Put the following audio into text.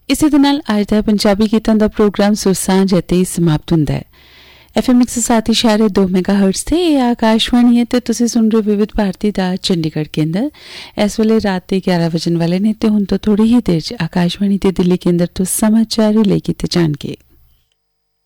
ਇਸੇ ਦੇ ਨਾਲ ਅੱਜ ਦਾ ਪੰਜਾਬੀ ਗੀਤਾਂ ਦਾ ਪ੍ਰੋਗਰਾਮ ਸੁਰਸਾਂਝ ਇੱਥੇ ਹੀ ਸਮਾਪਤ ਹੁੰਦਾ ਹੈ। FM 107.2 ਮੈਗਾਹਰਟਜ਼ ਤੇ ਇਹ ਆਕਾਸ਼ਵਾਣੀ ਹੈ ਤੇ ਤੁਸੀਂ ਸੁਣ ਰਹੇ ਵਿਵਿਧ ਭਾਰਤੀ ਦਾ ਚੰਡੀਗੜ੍ਹ ਕੇਂਦਰ। ਇਸ ਵੇਲੇ ਰਾਤ ਦੇ 11 ਵਜਣ ਵਾਲੇ ਨੇ ਤੇ ਹੁਣ ਤੋਂ ਥੋੜੀ ਹੀ ਦੇਰ 'ਚ ਆਕਾਸ਼ਵਾਣੀ ਦੇ ਦਿੱਲੀ ਕੇਂਦਰ ਤੋਂ ਸਮਾਚਾਰ ਲੈ ਕੀਤੇ ਜਾਣਗੇ।